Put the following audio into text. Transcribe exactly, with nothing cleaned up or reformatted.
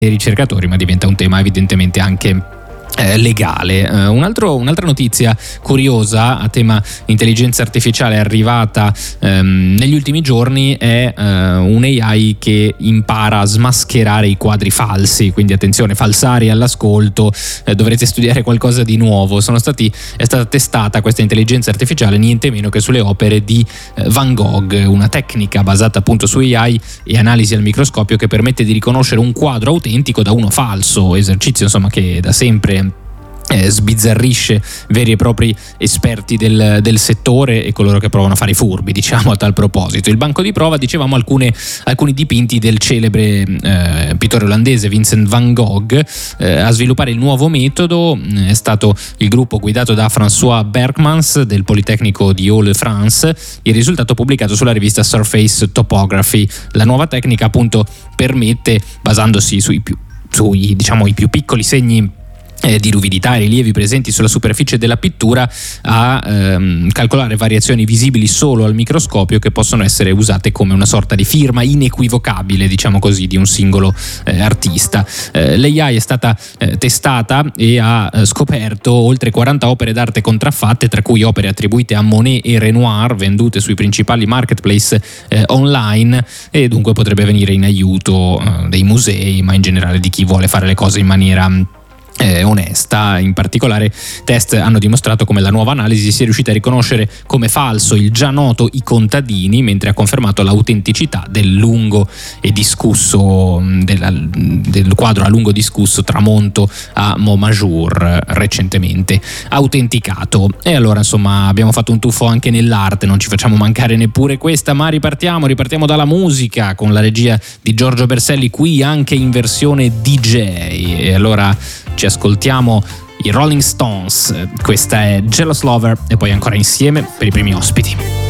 ricercatori, ma diventa un tema evidentemente anche Eh, legale. Eh, un altro, un'altra notizia curiosa a tema intelligenza artificiale arrivata ehm, negli ultimi giorni è eh, un A I che impara a smascherare i quadri falsi, quindi attenzione, falsari all'ascolto, eh, dovrete studiare qualcosa di nuovo. Sono stati, è stata testata questa intelligenza artificiale niente meno che sulle opere di eh, Van Gogh, una tecnica basata appunto su A I e analisi al microscopio che permette di riconoscere un quadro autentico da uno falso, esercizio insomma che da sempre Eh, sbizzarrisce veri e propri esperti del, del settore e coloro che provano a fare i furbi, diciamo, a tal proposito. Il banco di prova, dicevamo, alcune, alcuni dipinti del celebre eh, pittore olandese Vincent van Gogh. Eh, a sviluppare il nuovo metodo eh, è stato il gruppo guidato da François Berkmans del Politecnico di Haute-France. Il risultato pubblicato sulla rivista Surface Topography. La nuova tecnica appunto permette, basandosi sui più, sui, diciamo, i più piccoli segni Eh, di ruvidità e rilievi presenti sulla superficie della pittura, a ehm, calcolare variazioni visibili solo al microscopio che possono essere usate come una sorta di firma inequivocabile, diciamo così, di un singolo eh, artista. Eh, L'A I è stata eh, testata e ha eh, scoperto oltre quaranta opere d'arte contraffatte, tra cui opere attribuite a Monet e Renoir, vendute sui principali marketplace eh, online, e dunque potrebbe venire in aiuto eh, dei musei, ma in generale di chi vuole fare le cose in maniera Eh, onesta. In particolare test hanno dimostrato come la nuova analisi sia riuscita a riconoscere come falso il già noto I contadini, mentre ha confermato l'autenticità del lungo e discusso del, del quadro a lungo discusso Tramonto a Montmajour, recentemente autenticato. E allora insomma abbiamo fatto un tuffo anche nell'arte, non ci facciamo mancare neppure questa, ma ripartiamo ripartiamo dalla musica con la regia di Giorgio Berselli, qui anche in versione D J. E allora ci ascoltiamo i Rolling Stones, questa è Jealous Lover e poi ancora insieme per i primi ospiti.